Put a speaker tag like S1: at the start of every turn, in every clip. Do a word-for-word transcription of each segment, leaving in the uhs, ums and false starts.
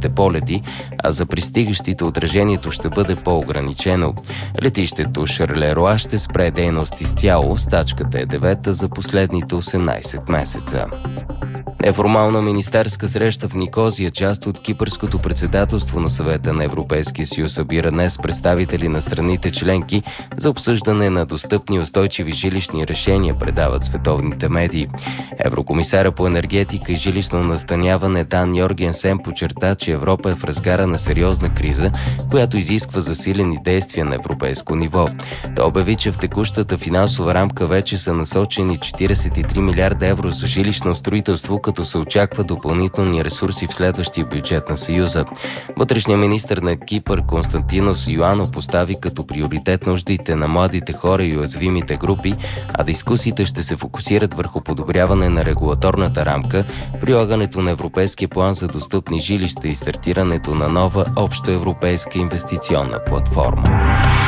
S1: чуждестранните полети, а за пристигащите отражението ще бъде по-ограничено. Летището Шарлеруа ще спре дейност изцяло, стачката е девета за последните осемнайсет месеца. Неформална министерска среща в Никозия, част от кипърското председателство на Съвета на Европейския съюз, събира днес представители на страните членки за обсъждане на достъпни и устойчиви жилищни решения, предават световните медии. Еврокомисаря по енергетика и жилищно настаняване Дан Йоргенсен подчерта, че Европа е в разгара на сериозна криза, която изисква засилени действия на европейско ниво. Той обяви, че в текущата финансова рамка вече са насочени четирийсет и три милиарда евро за жилищно строителство, като се очаква допълнителни ресурси в следващия бюджет на Съюза. Вътрешният министър на Кипър Константинос Йоано постави като приоритет нуждите на младите хора и уязвимите групи, а дискусиите ще се фокусират върху подобряване на регулаторната рамка, прилагането на Европейския план за достъпни жилища и стартирането на нова общоевропейска инвестиционна платформа.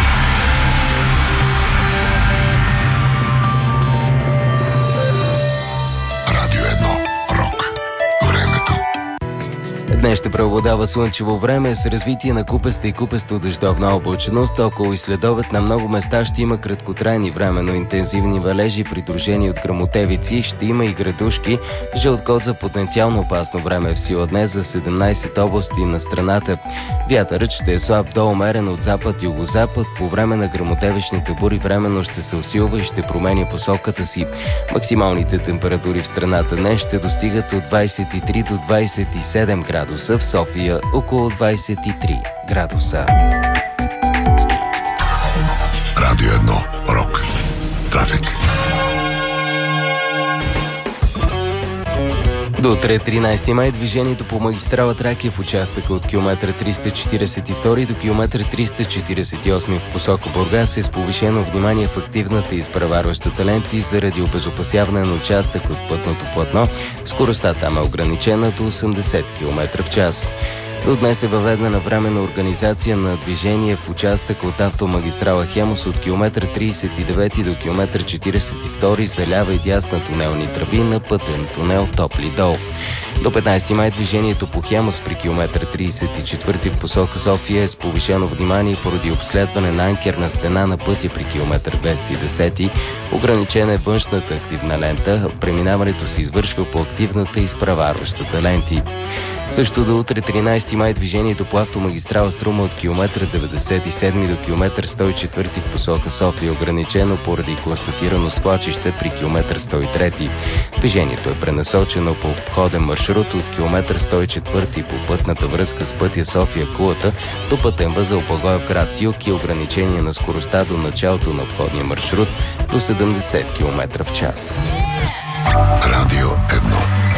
S1: Днес ще преобладава слънчево време с развитие на купеста и купесто дъждовна облачност. Около и следобед на много места ще има краткотрайни временно интензивни валежи, придружени от гръмотевици. Ще има и градушки. Жълт код за потенциално опасно време в сила днес за седемнайсет области на страната. Вятърът ще е слаб до умерен от запад-югозапад. По време на гръмотевичните бури временно ще се усилва и ще променя посоката си. Максималните температури в страната днес ще достигат от двайсет и три до двайсет и седем градуса. В София около двайсет и три градуса.
S2: Радио едно Рок. Трафик.
S1: До утре, тринайсети май, движението по магистрала Тракия в участъка от километър триста четирийсет и втори до километър триста четирийсет и осми в посока Бургас е с повишено внимание в активната и изпреварващата ленти заради обезопасяване на участък от пътното платно. Скоростта там е ограничена до осемдесет километра в час. До днес е въведена временна организация на движение в участъка от автомагистрала Хемус от километър трийсет и девети до километър четирийсет и втори за лява и дясна тунелни тръби на пътен тунел Топли дол. До петнайсети май движението по Хемус при километър трийсет и четвърти в посока София е с повишено внимание поради обследване на анкерна стена на пътя при километър двеста и десети. Ограничена е външната активна лента, преминаването се извършва по активната и изпреварващата ленти. Също до утре, тринайсети май, движението по автомагистрала Струма от километър деветдесет и седми до километър сто и четвърти в посока София е ограничено поради констатирано свлачище при километър сто и трети. Движението е пренасочено по обходен маршрут от километър сто и четвърти по пътната връзка с пътя София-Кулата до пътен възел Благоевград юг и ограничение на скоростта до началото на обходния маршрут до седемдесет километра в час.
S2: Радио едно.